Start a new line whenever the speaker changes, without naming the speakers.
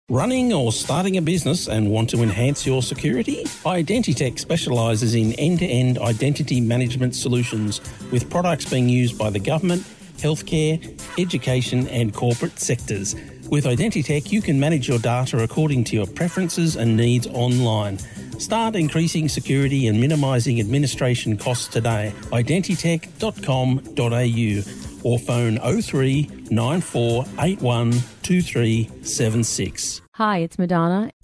Running or starting a business and want to enhance your security? Identitech specialises in end-to-end identity management solutions with products being used by the government, healthcare, education and corporate sectors. With Identitech, you can manage your data according to your preferences and needs online. Start increasing security and minimising administration costs today. Identitech.com.au or phone 03 9481 2376.
Hi, it's Madonna.